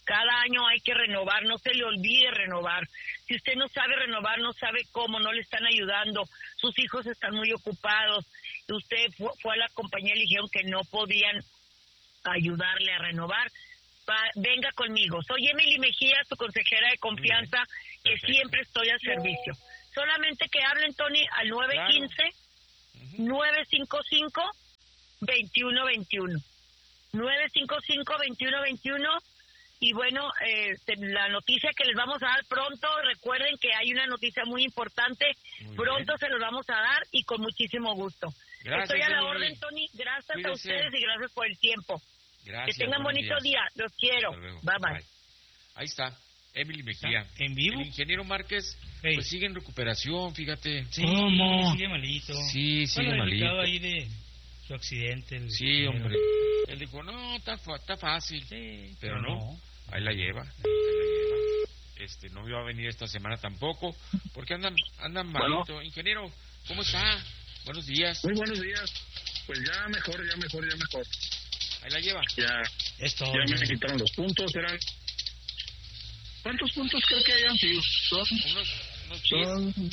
Speaker 13: Cada año hay que renovar, no se le olvide renovar. Si usted no sabe renovar, no sabe cómo, no le están ayudando, sus hijos están muy ocupados, usted fue, fue a la compañía y le dijeron que no podían ayudarle a renovar, va, venga conmigo. Soy Emily Mejía, su consejera de confianza, que Perfecto. Siempre estoy al servicio. Solamente que hablen, Tony, al nueve uno cinco, nueve cinco cinco, dos uno dos uno. nueve cinco cinco, dos uno dos uno. Y bueno, eh, la noticia que les vamos a dar pronto, recuerden que hay una noticia muy importante, muy pronto bien. Se los vamos a dar y con muchísimo gusto. Gracias, Estoy a la Emily. Orden, Tony, gracias Cuídese. A ustedes y gracias por el tiempo. Gracias, que tengan bonito día, los quiero. Bye, bye bye.
Speaker 2: Ahí está, Emily Mejía.
Speaker 5: ¿En vivo?
Speaker 2: El ingeniero Márquez, hey. Pues sigue en recuperación, fíjate.
Speaker 5: Sí, ¿cómo? Sigue malito.
Speaker 2: Sí, sigue bueno, malito.
Speaker 5: ahí de su accidente. El
Speaker 2: sí, ingeniero. Hombre. Él dijo, no, está, está fácil. Sí, pero no. no. Ahí la lleva, ahí la lleva. Este, no iba a venir esta semana tampoco, porque andan, andan malito. Bueno. Ingeniero, ¿cómo está? Buenos días.
Speaker 14: Muy buenos días. Pues ya mejor, ya mejor, ya mejor.
Speaker 2: Ahí la lleva.
Speaker 14: Ya, Esto, ya me quitaron los puntos, eran... ¿Cuántos puntos creo que hayan sido? Son...
Speaker 2: Unos, unos
Speaker 14: son...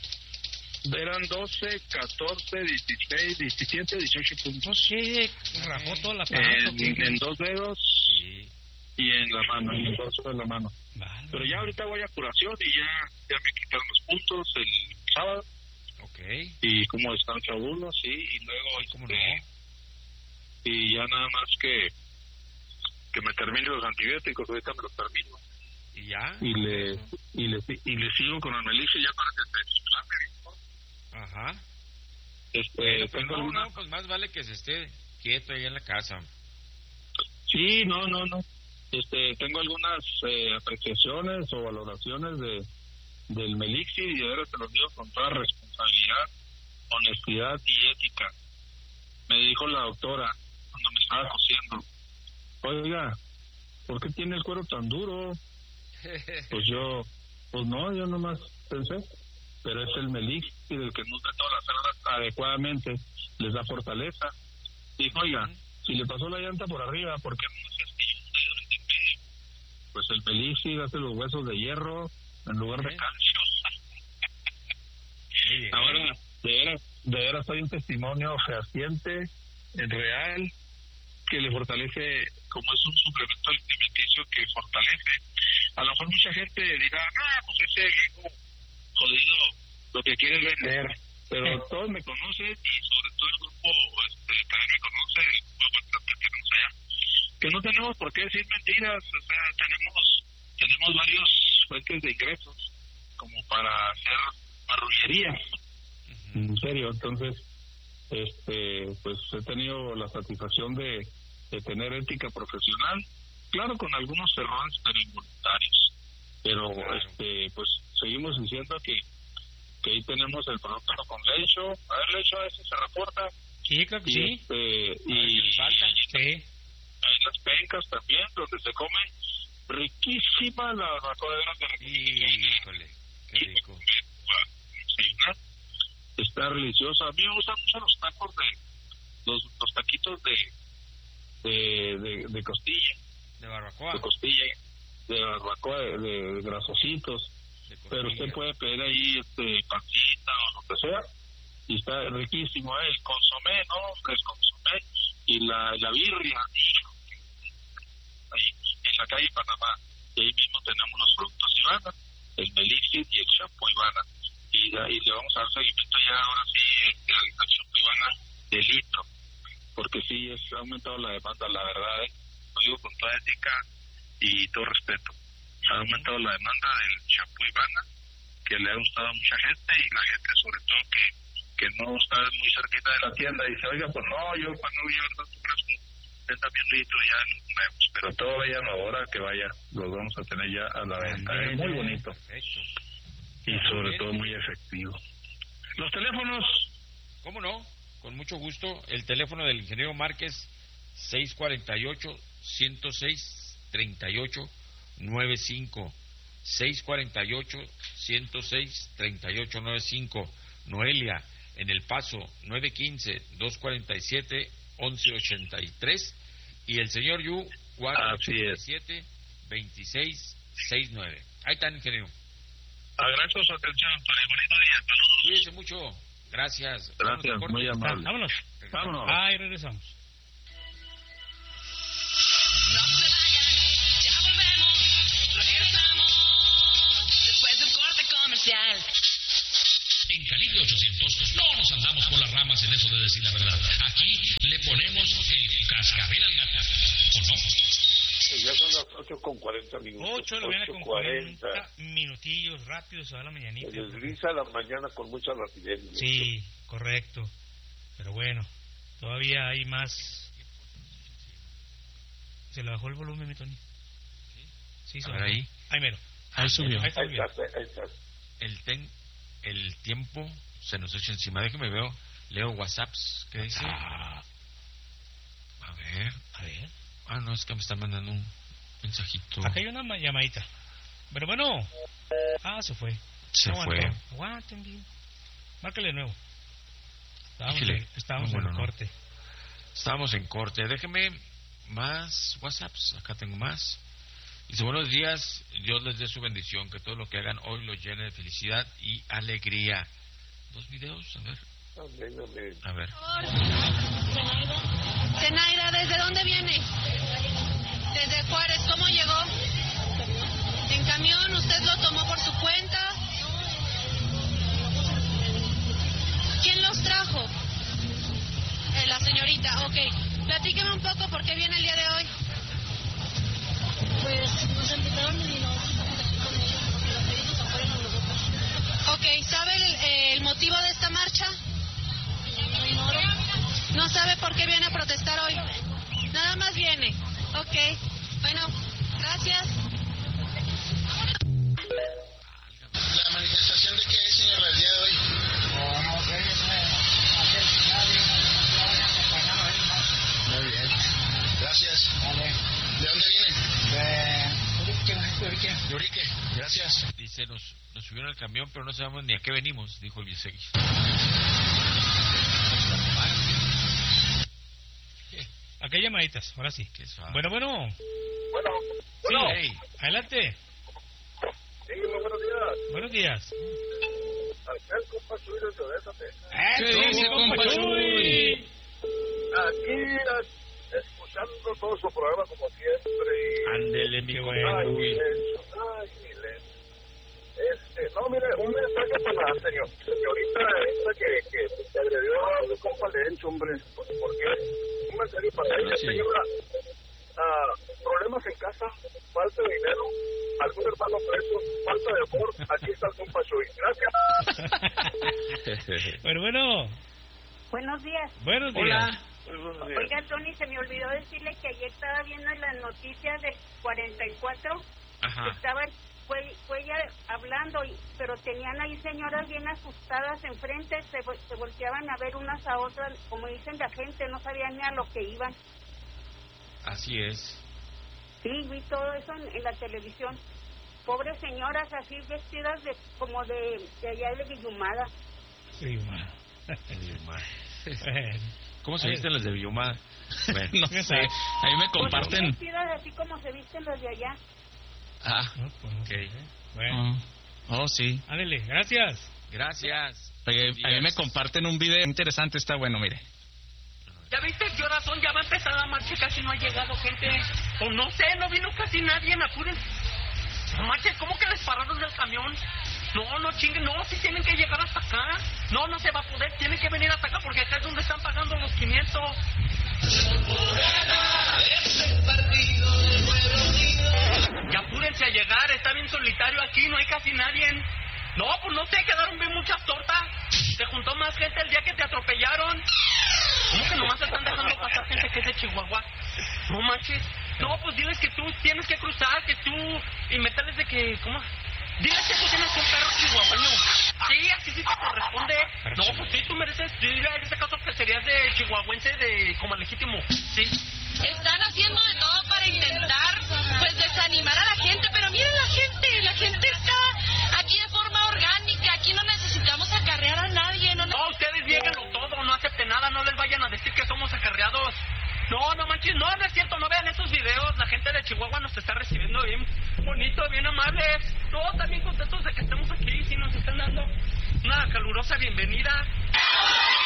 Speaker 14: Eran doce, catorce, dieciséis, diecisiete, dieciocho puntos.
Speaker 5: Sí, rajó toda la
Speaker 14: en, en, en dos dedos sí. Y en la mano, en el dorso de la mano. Vale. Pero ya ahorita voy a curación y ya, ya me quitaron los puntos el sábado.
Speaker 2: Ok.
Speaker 14: Y como descanso uno, sí, y luego...
Speaker 2: ¿Cómo no?
Speaker 14: Y ya nada más que que me termine los antibióticos, ahorita me los termino.
Speaker 2: ¿Y ya?
Speaker 14: Y le, y le, y le sigo con el Melixia ya para que se suplante, ¿no?
Speaker 2: Ajá.
Speaker 14: Este,
Speaker 2: bueno, pues
Speaker 14: tengo
Speaker 2: no,
Speaker 14: alguna...
Speaker 2: no, pues más vale que se esté quieto ahí en la casa.
Speaker 14: Sí, no, no, no. Este, tengo algunas eh, apreciaciones o valoraciones de del Melixir y ahora te lo digo con toda responsabilidad, honestidad y ética. Me dijo la doctora cuando me estaba cosiendo, oiga, ¿por qué tiene el cuero tan duro? Pues yo, pues no, yo nomás pensé, pero es el Melixir el que nutre todas las células adecuadamente, les da fortaleza. Dijo, oiga, si le pasó la llanta por arriba, ¿por qué no se astilla un dedo en el medio? Pues el Melixir hace los huesos de hierro en lugar de calcio. Ahora, de veras, de veras hay un testimonio fehaciente, real, que le fortalece, como es un suplemento alimenticio que fortalece. A lo mejor mucha gente dirá, ah, pues ese viejo jodido lo que quiere vender, pero todos me conocen y sobre todo el grupo este, también me conoce, el grupo que tenemos allá, que no tenemos por qué decir mentiras, o sea, tenemos tenemos varios fuentes de ingresos como para hacer marrullería. Uh-huh. En serio, entonces este pues he tenido la satisfacción de, de tener ética profesional, claro, con algunos errores pero involuntarios, pero claro. este pues seguimos diciendo que que ahí tenemos el producto con lecho. A ver, lecho, a veces se reporta.
Speaker 5: Sí, creo que
Speaker 14: y,
Speaker 5: sí.
Speaker 14: Este, y,
Speaker 5: falta.
Speaker 14: y
Speaker 5: sí.
Speaker 14: En las pencas también, donde se come riquísima la barbacoa de requesón.
Speaker 2: Híjole, qué rico.
Speaker 14: Está deliciosa. A mí me gustan mucho los tacos de... Los, los taquitos de, de, de... de costilla.
Speaker 2: De barbacoa.
Speaker 14: De costilla. De barbacoa, de, de grasositos. Pero usted puede pedir ahí este pancita o lo que sea y está riquísimo, ¿eh? El consomé, ¿no? El consomé y la, la birria, hijo, ahí en la calle Panamá, y ahí mismo tenemos los productos Ivana, el Melixir y el champú Ivana, y, y le vamos a dar seguimiento ya ahora sí al champú Ivana de litro, porque sí es, ha aumentado la demanda, la verdad, ¿eh? Lo digo con toda ética y todo respeto. Ha aumentado la demanda del champú Ivana, que le ha gustado a mucha gente, y la gente sobre todo que, que no está muy cerquita de la tienda y dice, oiga, pues no, yo cuando voy a ver tanto frasco, den también un litro, ya no vemos, pero todo vayan ahora que vaya, los vamos a tener ya a la venta. Es muy bonito y sobre todo muy efectivo. Los teléfonos,
Speaker 2: ¿cómo no? Con mucho gusto, el teléfono del ingeniero Márquez, seis cuatro ocho, uno cero seis, tres ocho nueve cinco, seis cuatro ocho, uno cero seis, tres ocho nueve cinco. Noelia en El Paso, nueve uno cinco, dos cuatro siete, once ochenta y tres, y el señor Yu, cuatro ocho siete, veintiséis sesenta y nueve. Ahí está, ingeniero.
Speaker 14: Agradezco su atención, Tony. Bonito día. Saludos.
Speaker 2: Cuídense mucho. Gracias.
Speaker 14: Gracias, muy amable.
Speaker 5: Vámonos.
Speaker 14: Vámonos.
Speaker 5: Ahí regresamos.
Speaker 15: No se vayan, ya volvemos, regresamos, después de un corte comercial.
Speaker 12: En Calibre ochocientos no nos andamos por las ramas en eso de decir la verdad. Aquí le ponemos el cascabel al gato, ¿o no?
Speaker 8: Ya son las ocho con cuarenta minutos.
Speaker 5: ocho de la mañana con cuarenta minutillos, rápido se va la mañanita.
Speaker 8: Se desliza la mañana con mucha rapidez.
Speaker 5: Sí, correcto. Pero bueno, todavía hay más. ¿Se le bajó el volumen, mi Tony? Sí, se
Speaker 2: A
Speaker 5: bajó.
Speaker 2: ver ahí.
Speaker 5: Ahí mero.
Speaker 3: Ahí subió.
Speaker 5: Ahí está
Speaker 8: Ahí
Speaker 5: bien.
Speaker 8: está, ahí está.
Speaker 2: El, ten, el tiempo se nos echa encima. Déjeme veo, leo WhatsApps. ¿Qué dice?
Speaker 5: Ah,
Speaker 2: A ver.
Speaker 5: a ver.
Speaker 2: Ah, no, es que me están mandando un mensajito.
Speaker 5: Acá hay una ma- llamadita. Pero bueno. Ah, se fue.
Speaker 2: Se
Speaker 5: No
Speaker 2: fue.
Speaker 5: aguantó. Aguanten bien. Márcale de nuevo. Estábamos,
Speaker 2: Déjele.
Speaker 5: en, estábamos
Speaker 2: No, bueno,
Speaker 5: en el
Speaker 2: no.
Speaker 5: corte.
Speaker 2: Estábamos en corte. Déjeme más WhatsApps. Acá tengo más. Dice, buenos días. Dios les dé su bendición. Que todo lo que hagan hoy lo llene de felicidad y alegría. Dos videos, a ver.
Speaker 8: Amén, amén.
Speaker 2: A ver.
Speaker 16: Zenaida, ¿desde dónde viene? Desde Juárez, ¿cómo llegó? ¿En camión? ¿Usted lo tomó por su cuenta? ¿Quién los trajo? Eh, la señorita, ok. Platíqueme un poco por qué viene el día de hoy. Pues nos invitaron y nos pedimos afuera nosotros. Ok, ¿sabe el, el motivo de esta marcha? No ignoro. ¿No sabe por qué viene a protestar hoy? Nada más viene. Ok. Bueno, gracias.
Speaker 11: ¿La manifestación de qué es, señor, el día de hoy? Muy bien. Gracias. ¿De dónde viene? De Urique. De Urique. Gracias.
Speaker 2: Dice, nos, nos subieron al camión, pero no sabemos ni a qué venimos, dijo el Yesegui.
Speaker 5: Acá hay llamaditas, ahora sí. Bueno, bueno.
Speaker 8: Bueno,
Speaker 5: Sí,
Speaker 8: bueno.
Speaker 5: hey, adelante.
Speaker 8: Sí, muy buenos días.
Speaker 5: Buenos días.
Speaker 8: Acá el compa Chuy desde Odessa, Texas.
Speaker 5: ¿Qué dice, compa Chuy?
Speaker 8: Aquí, as- escuchando todo su programa como siempre. Y...
Speaker 2: Ándele, mi
Speaker 8: Ay,
Speaker 2: compa Chuy.
Speaker 8: Milencio, ay, Milencio. Este, no, mire, un mensaje para la señor, señorita esta que, que, que agredió a su compa Lencho, hombre. ¿Por por qué? Un mensaje para ella,
Speaker 2: Sí.
Speaker 8: señora. Ah, problemas en casa, falta de dinero, algún hermano preso, falta de amor. Aquí está el compa Chuy. Gracias.
Speaker 5: Bueno, bueno.
Speaker 9: Buenos días.
Speaker 5: Buenos días.
Speaker 9: Hola. Oiga, Tony, se me olvidó decirle que ayer estaba viendo en las noticias del cuarenta y cuatro
Speaker 2: Ajá.
Speaker 9: que estaba fue, fue ella hablando, y, pero tenían ahí señoras bien asustadas enfrente, se, vo- se volteaban a ver unas a otras, como dicen la gente, no sabían ni a lo que iban.
Speaker 2: Así es.
Speaker 9: Sí, vi todo eso en, en la televisión. Pobres señoras así vestidas de como de, de allá de Villumada.
Speaker 5: Villumada.
Speaker 2: ¿Cómo se visten las de Villumada? Bueno.
Speaker 3: No sé, ahí me
Speaker 9: Pues
Speaker 3: comparten.
Speaker 9: vestidas así como se visten los de allá.
Speaker 3: Ah,
Speaker 2: ok.
Speaker 5: Bueno.
Speaker 3: Oh, oh, sí.
Speaker 5: Ándele, gracias.
Speaker 2: Gracias.
Speaker 3: Oye, a mí me comparten un video interesante, está bueno, mire.
Speaker 17: ¿Ya viste qué horas son? Ya va a empezar la marcha, casi no ha llegado gente. O no sé, no vino casi nadie, apúrense. No manches, ¿cómo que les pararon del camión? No, no chinguen, no, si tienen que llegar hasta acá. No, no se va a poder, tienen que venir hasta acá porque acá es donde están pagando los quinientos. Ya apúrense a llegar, está bien solitario aquí, no hay casi nadie. No, pues no sé, quedaron bien muchas tortas. Se juntó más gente el día que te atropellaron. ¿Cómo que nomás están dejando pasar gente que es de Chihuahua? No manches. No, pues diles que tú tienes que cruzar, que tú... Y meterles de que... ¿Cómo? Diles que tú tienes un perro chihuahueño. Sí, así sí te corresponde. No, pues sí, tú mereces... Dile en este caso que serías de chihuahuense de como legítimo. Sí.
Speaker 16: Están haciendo de todo para intentar, pues, desanimar a la gente, pero miren la gente, la gente está aquí de forma orgánica, aquí no necesitamos acarrear a nadie. No,
Speaker 17: No, ustedes nieguenlo todo, no acepten nada, no les vayan a decir que somos acarreados. No, no manches, no, no es cierto, no vean esos videos. La gente de Chihuahua nos está recibiendo bien bonito, bien amables. Todos también contentos de que estemos aquí, sí nos están dando una calurosa bienvenida.